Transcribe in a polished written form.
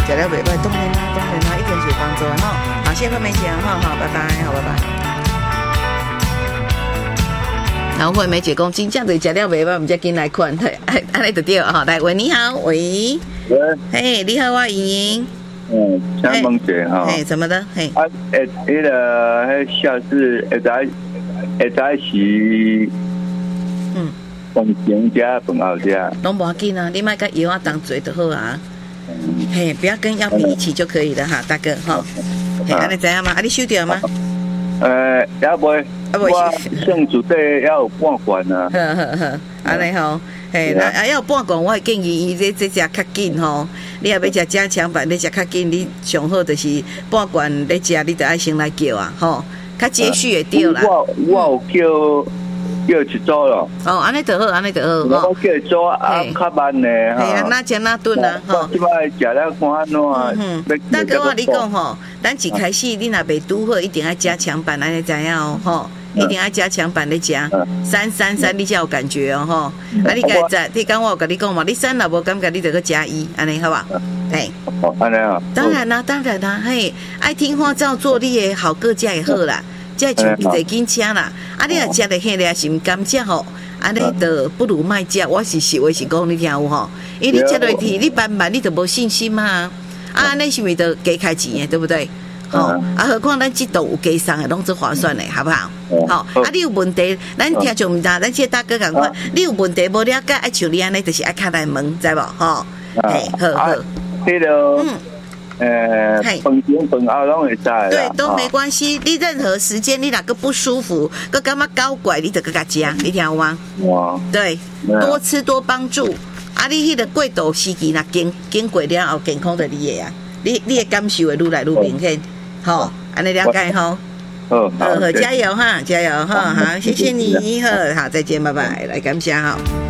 食了袂歹，当然啦，一定是有帮助的吼。好，谢谢妹姐哈，好，拜拜，好，拜拜。然后惠梅姐讲，真正对食了袂歹，唔只紧来看，安尼就对哈。来，喂，你好，喂，嘿，你好，我莹莹。 香梦姐哈。 嘿，怎么的？嘿。 啊，那个下次会在是。饭前吃，饭后吃， 拢无要紧啊，你莫甲药啊当做就好啊。嘿，不要跟药比一起就可以了哈，大哥哈。嘿，安尼知影吗？啊，你收掉吗？ 也袂，我算住底也有半罐啊。 呵呵呵，安尼吼。嘿，那要有半罐，我会建议伊这食较紧吼。你若要食加强版，你食较紧，你上好就是半罐你食，你就爱先来叫啊，吼，较接续会对啦。 我有叫一组咯。 哦，安尼就好，安尼就好。 我叫一组啊，较慢呢。 系啊，哪吃哪顿啊，吼。 即摆食了看安怎？ 大哥，我你讲吼，咱一开始你若袂拄好，一定要加强版，安尼知影哦，吼。一定要加强版的加333，你才有感觉哦，吼。啊，你该在，你刚我有跟你讲嘛，你3若无感觉，你就去加1，安尼好吧？嘿， 安尼啊。 当然啦，嘿，爱听话照做，你也好各家也好啦。这就得紧请啦，啊！你若食得迄个是毋甘食吼，安尼就不如卖食。我是实话是讲你听有吼，因为你食落去你慢慢你就无信心嘛，啊！安尼是毋是就加开钱的，对不对？吼，啊，何况咱这度有加送的，拢做划算的，好不好？好，啊，你有问题，咱听众唔知，咱这大哥讲讲，你有问题无了解，爱像你安尼，就是爱敲来问，知无？吼，嘿，好， 迄个。饭前饭后拢会在。 对，都没关系。你任何时间，你哪个不舒服，个感觉搞怪，你就个食，你听有吗？哇！对，多吃多帮助。啊，你迄个过度时期若经过了后，健康就你的啊，你的感受会愈来愈明显。好，安尼了解吼。好，加油哈，加油哈，好，谢谢你，好，再见，拜拜，来感谢哈。